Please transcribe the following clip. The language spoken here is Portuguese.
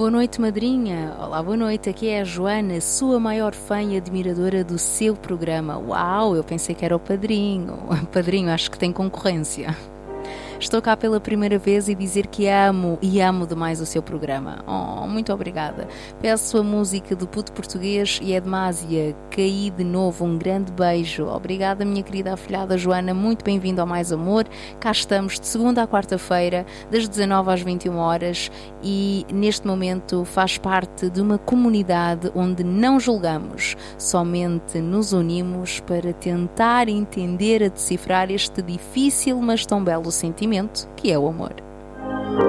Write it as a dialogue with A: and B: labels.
A: Boa noite, madrinha. Olá, boa noite. Aqui é a Joana, sua maior fã e admiradora do seu programa. Uau, eu pensei que era o padrinho. Padrinho, acho que tem concorrência. Estou cá pela primeira vez e dizer que amo e amo demais o seu programa. Oh, muito obrigada. Peço a música do Puto Português e é Edmásia. Caí de novo. Um grande beijo. Obrigada, minha querida afilhada Joana. Muito bem-vindo ao Mais Amor. Cá estamos de segunda à quarta-feira, das 19 às 21 horas e neste momento faz parte de uma comunidade onde não julgamos, somente nos unimos para tentar entender a decifrar este difícil mas tão belo sentimento que é o amor.